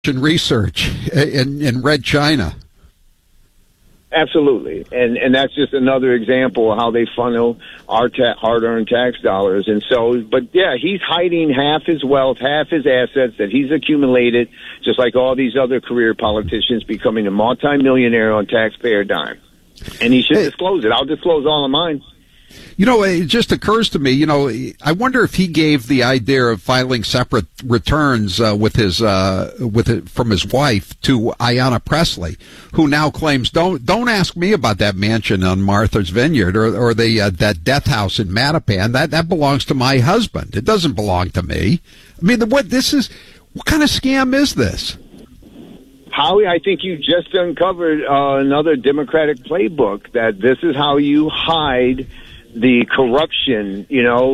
research in Red China. Absolutely, and that's just another example of how they funnel our hard-earned tax dollars. And so, but yeah, he's hiding half his wealth, half his assets that he's accumulated, just like all these other career politicians, becoming a multimillionaire on taxpayer dime. And he should disclose it. I'll disclose all of mine. You know, it just occurs to me, I wonder if he gave the idea of filing separate returns from his wife to Ayanna Pressley, who now claims, don't ask me about that mansion on Martha's Vineyard or that death house in Mattapan. That belongs to my husband. It doesn't belong to me. I mean, what kind of scam is this? Howie, I think you just uncovered another Democratic playbook, that this is how you hide the corruption.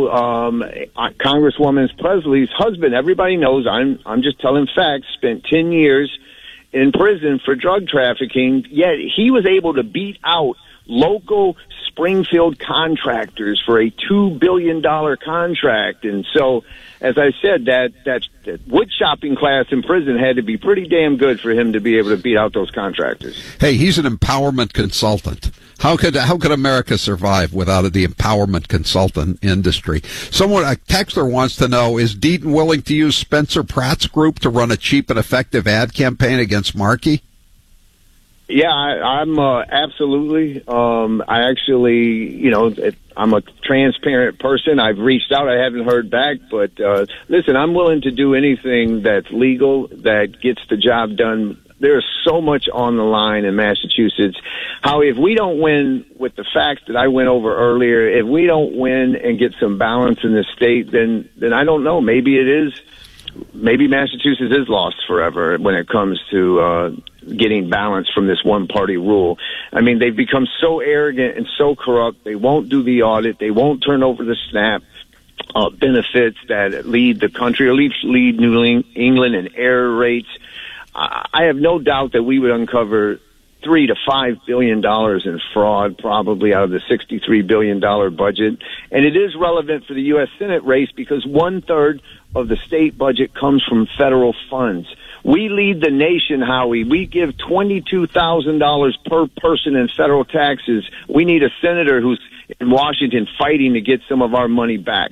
Congresswoman Presley's husband, everybody knows, I'm just telling facts, spent 10 years in prison for drug trafficking, yet he was able to beat out local Springfield contractors for a $2 billion contract. And so, as I said, that wood shopping class in prison had to be pretty damn good for him to be able to beat out those contractors. Hey, he's an empowerment consultant. How could America survive without the empowerment consultant industry? A texter wants to know, is Deaton willing to use Spencer Pratt's group to run a cheap and effective ad campaign against Markey? Yeah, I'm absolutely. I actually, I'm a transparent person. I've reached out. I haven't heard back. But listen, I'm willing to do anything that's legal, that gets the job done. There's so much on the line in Massachusetts. Howie, if we don't win with the facts that I went over earlier, if we don't win and get some balance in the state, then I don't know. Maybe Massachusetts is lost forever when it comes to getting balance from this one-party rule. I mean, they've become so arrogant and so corrupt. They won't do the audit. They won't turn over the SNAP benefits that lead the country, or at least lead New England in error rates. I have no doubt that we would uncover $3 to $5 billion in fraud, probably out of the $63 billion budget. And it is relevant for the U.S. Senate race because 1/3 of the state budget comes from federal funds. We lead the nation, Howie. We give $22,000 per person in federal taxes. We need a senator who's in Washington fighting to get some of our money back.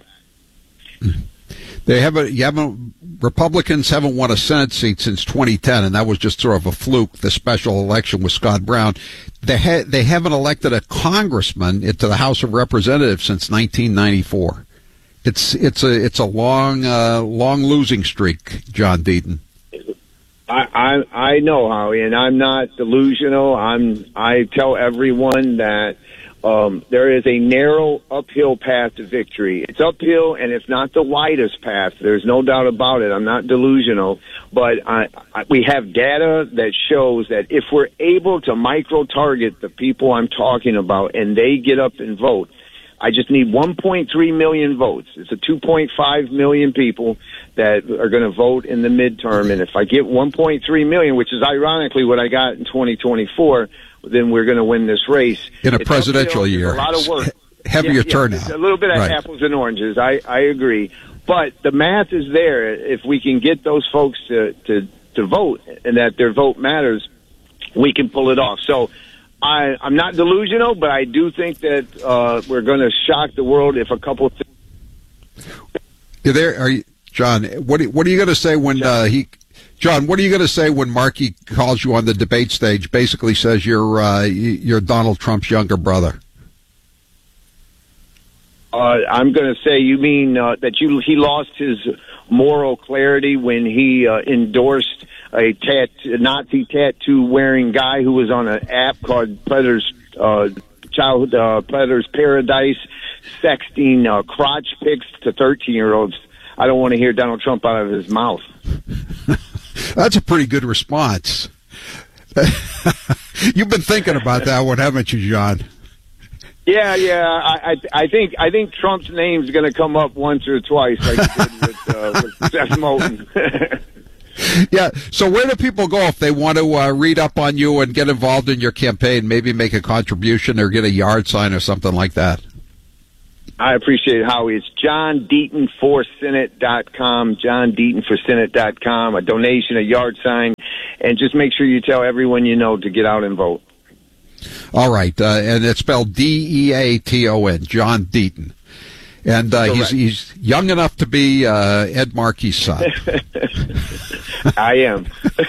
Republicans haven't won a Senate seat since 2010, and that was just sort of a fluke, the special election with Scott Brown. They haven't elected a congressman into the House of Representatives since 1994. It's a long losing streak, John Deaton. I know, Howie, and I'm not delusional. I tell everyone that there is a narrow uphill path to victory. It's uphill, and it's not the widest path. There's no doubt about it. I'm not delusional, but we have data that shows that if we're able to micro-target the people I'm talking about and they get up and vote, I just need 1.3 million votes. It's a 2.5 million people that are going to vote in the midterm, and if I get 1.3 million, which is ironically what I got in 2024, then we're going to win this race. In a presidential year. A lot of work. Heavier turnout. A little bit of apples and oranges. I agree. But the math is there. If we can get those folks to vote and that their vote matters, we can pull it off. So I'm not delusional, but I do think that we're going to shock the world if a couple things. John, what are you going to say when John, what are you going to say when Markey calls you on the debate stage, basically says you're Donald Trump's younger brother? I'm going to say, you mean that he lost his moral clarity when he endorsed a Nazi tattoo-wearing guy who was on an app called Predator's Paradise, sexting crotch pics to 13-year-olds. I don't want to hear Donald Trump out of his mouth. That's a pretty good response. You've been thinking about that one, haven't you, John? Yeah. I think Trump's name's going to come up once or twice, like he did with Seth Moulton. Yeah. So where do people go if they want to read up on you and get involved in your campaign? Maybe make a contribution or get a yard sign or something like that. I appreciate it, Howie. It's JohnDeatonForSenate.com, JohnDeatonForSenate.com, a donation, a yard sign, and just make sure you tell everyone you know to get out and vote. All right, and it's spelled Deaton, John Deaton. And he's young enough to be Ed Markey's son. I am.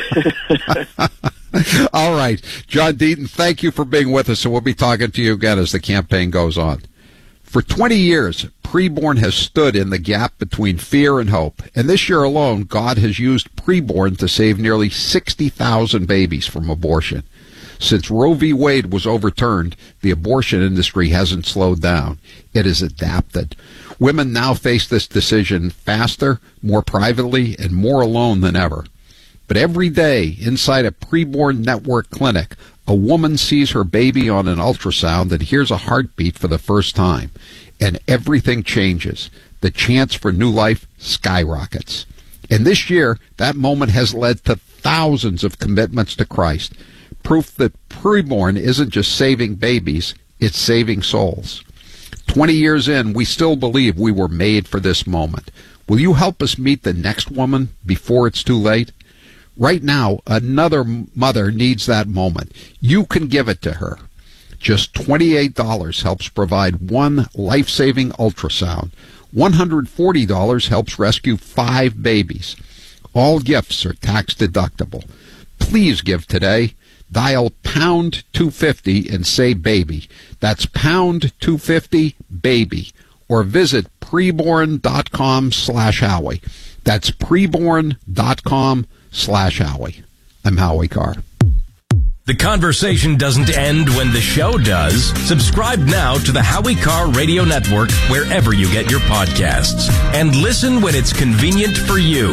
All right. John Deaton, thank you for being with us, and we'll be talking to you again as the campaign goes on. For 20 years, Preborn has stood in the gap between fear and hope. And this year alone, God has used Preborn to save nearly 60,000 babies from abortion. Since Roe v. Wade was overturned, the abortion industry hasn't slowed down. It has adapted. Women now face this decision faster, more privately, and more alone than ever. But every day, inside a Preborn Network clinic, a woman sees her baby on an ultrasound and hears a heartbeat for the first time. And everything changes. The chance for new life skyrockets. And this year, that moment has led to thousands of commitments to Christ. Proof that Preborn isn't just saving babies, it's saving souls. 20 years in, we still believe we were made for this moment. Will you help us meet the next woman before it's too late? Right now, another mother needs that moment. You can give it to her. Just $28 helps provide one life-saving ultrasound. $140 helps rescue 5 babies. All gifts are tax deductible. Please give today. Dial pound 250 and say baby. That's pound 250 baby. Or visit preborn.com/Howie. That's preborn.com/Howie. I'm Howie Carr. The conversation doesn't end when the show does. Subscribe now to the Howie Carr Radio Network wherever you get your podcasts. And listen when it's convenient for you.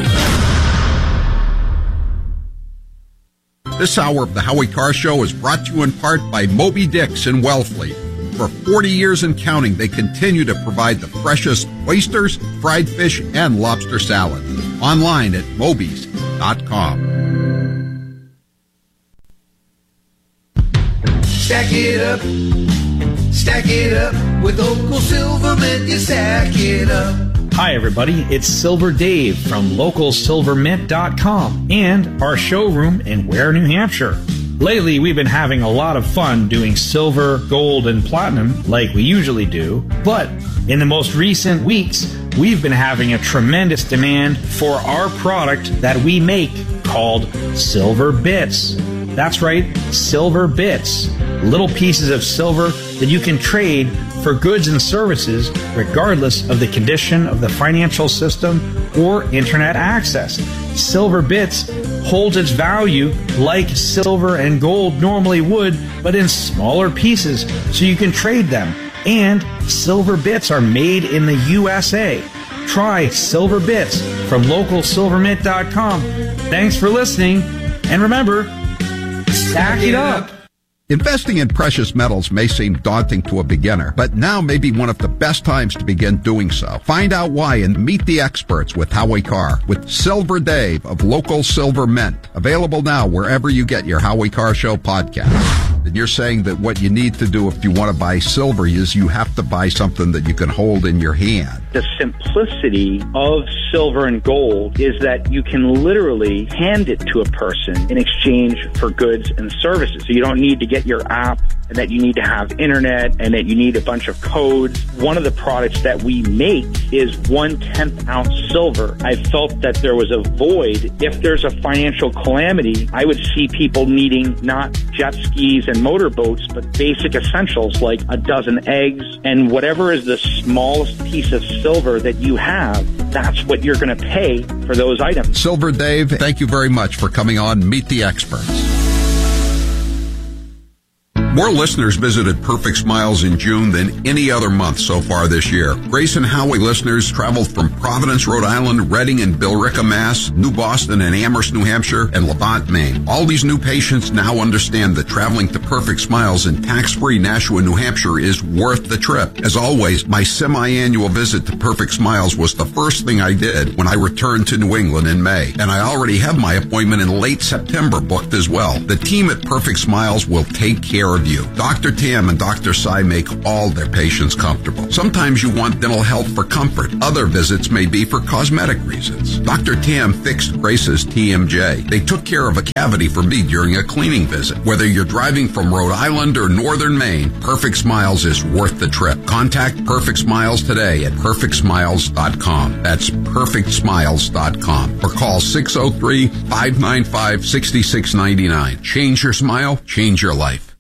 This hour of the Howie Carr Show is brought to you in part by Moby Dick's in Wellfleet. For 40 years and counting, they continue to provide the freshest oysters, fried fish, and lobster salad. Online at mobys.com. Stack it up, with local Silvermint, you stack it up. Hi everybody, it's Silver Dave from localsilvermint.com and our showroom in Ware, New Hampshire. Lately, we've been having a lot of fun doing silver, gold, and platinum like we usually do, but in the most recent weeks, we've been having a tremendous demand for our product that we make called Silver Bits. That's right, Silver Bits. Little pieces of silver that you can trade for goods and services regardless of the condition of the financial system or internet access. Silver Bits holds its value like silver and gold normally would, but in smaller pieces so you can trade them. And Silver Bits are made in the USA. Try Silver Bits from localsilvermint.com. Thanks for listening, and remember, stack it up. Investing in precious metals may seem daunting to a beginner, but now may be one of the best times to begin doing so. Find out why and meet the experts with Howie Carr, with Silver Dave of Local Silver Mint. Available now wherever you get your Howie Carr Show podcast. And you're saying that what you need to do if you want to buy silver is you have to buy something that you can hold in your hand. The simplicity of silver and gold is that you can literally hand it to a person in exchange for goods and services. So you don't need to get your app, and that you need to have internet, and that you need a bunch of codes. One of the products that we make is 1/10 ounce silver. I felt that there was a void. If there's a financial calamity, I would see people needing not jet skis and motorboats, but basic essentials like a dozen eggs, and whatever is the smallest piece of silver that you have, that's what you're going to pay for those items. Silver Dave, thank you very much for coming on Meet the Experts. More listeners visited Perfect Smiles in June than any other month so far this year. Grace and Howie listeners traveled from Providence, Rhode Island, Reading and Billerica, Mass., New Boston and Amherst, New Hampshire, and Levant, Maine. All these new patients now understand that traveling to Perfect Smiles in tax-free Nashua, New Hampshire is worth the trip. As always, my semi-annual visit to Perfect Smiles was the first thing I did when I returned to New England in May. And I already have my appointment in late September booked as well. The team at Perfect Smiles will take care of of you. Dr. Tam and Dr. Sai make all their patients comfortable. Sometimes you want dental health for comfort. Other visits may be for cosmetic reasons. Dr. Tam fixed Grace's TMJ. They took care of a cavity for me during a cleaning visit. Whether you're driving from Rhode Island or Northern Maine, Perfect Smiles is worth the trip. Contact Perfect Smiles today at perfectsmiles.com. That's perfectsmiles.com. Or call 603-595-6699. Change your smile, change your life.